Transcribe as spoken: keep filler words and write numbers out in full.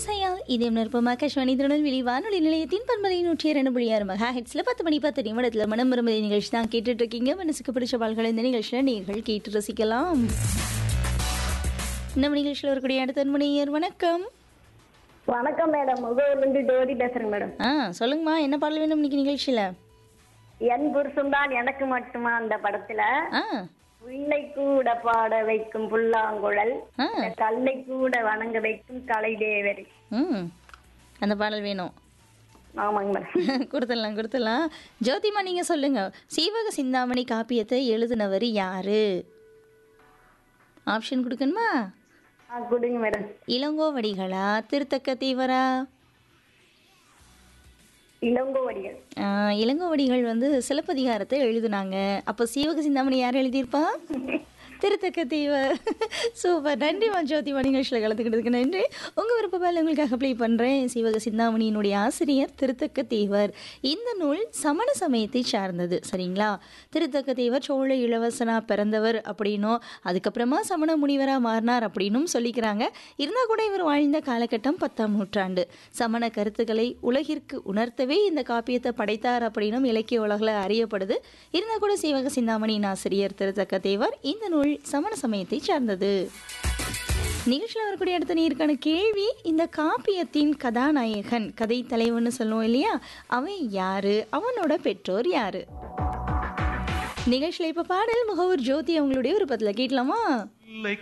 இசையால் இதயம் நிற்பம் ஆகாஷ்வாணி திருநெல்வேலி வானொலி நிலையத்தின் பன்மலை நூற்றி இரண்டு புள்ளி ஆறு மெகா ஹெட்ஸ்ல பத்து மணி பத்து நிமிடத்தில் மனம் விரும்புகிற நிகழ்ச்சி தான் கேட்டுட்டு இருக்கீங்க. மனசுக்கு பிடிச்ச பால்களை இந்த நிகழ்ச்சியில் நீங்கள் கேட்டு ரசிக்கலாம். நம்ம நிகழ்ச்சியில் வரக்கூடிய அடுத்த அன்பனையர் வணக்கம். வணக்கம் மேடம், முகவூர்லேருந்து டோரி பேசுறேன் மேடம். ஆ சொல்லுங்கம்மா, என்ன பாடல் வேணும் இன்னைக்கு நிகழ்ச்சியில்? என் புருஷன் தான் எனக்கு மட்டுமா அந்த படத்துல ஆ புல்லை கூட பாட வைக்கும் புல்லாங்குழல், ஆ கல்லை கூட வணங்க வைக்கும் கலை தேவரி. ம் அந்த பாடல் வேணும். ஆமாங்க மேடம். கொடுத்துடலாம் கொடுத்துடலாம். ஜோதிமா, நீங்கள் சொல்லுங்க, சீவக சிந்தாமணி காப்பியத்தை எழுதினவர் யாரு? ஆப்ஷன் கொடுக்கணுமா? ஆ கொடுங்க மேடம். இளங்கோவடிகளா, திருத்தக்க தேவரா? இளங்கோவடிகள். இளங்கோவடிகள் வந்து சிலப்பதிகாரத்தை எழுதுனாங்க. அப்போ சீவக சிந்தாமணி யார் எழுதியிருப்பா? திருத்தக்க தேவர். சூப்பர், நன்றிமா ஜோதிமா, நிகழ்ச்சியில் கலந்துக்கிட்டதுக்கு நன்றி. உங்கள் விருப்பப்பால் உங்களுக்காக ப்ளே பண்ணுறேன். சீவக சிந்தாமணியினுடைய ஆசிரியர் திருத்தக்க தேவர். இந்த நூல் சமண சமயத்தை சார்ந்தது, சரிங்களா? திருத்தக்க தேவர் சோழ இளவரசனா பிறந்தவர் அப்படின்னும், அதுக்கப்புறமா சமண முனிவராக மாறினார் அப்படின்னும் சொல்லிக்கிறாங்க. இருந்தால் கூட இவர் வாழ்ந்த காலகட்டம் பத்தாம் நூற்றாண்டு. சமண கருத்துக்களை உலகிற்கு உணர்த்தவே இந்த காப்பியத்தை படைத்தார் அப்படின்னும் இலக்கிய உலகில் அறியப்படுது. இருந்தால் கூட சீவக சிந்தாமணியின் ஆசிரியர் திருத்தக்க தேவர். இந்த நூல் சமண சமயத்தை சார்ந்தது. நிகழ்ச்சியில் வரக்கூடிய அடுத்த நீருக்கான கேள்வி, இந்த காப்பியத்தின் கதாநாயகன், கதை தலைவன் சொல்லுவோம் இல்லையா, அவன் யாரு? அவனோட பெற்றோர் யாரு? நிகழ்ச்சியில் இப்ப பாடல் முகவர் ஜோதி அவங்களுடைய விருப்பத்தில் கேட்கலாமா?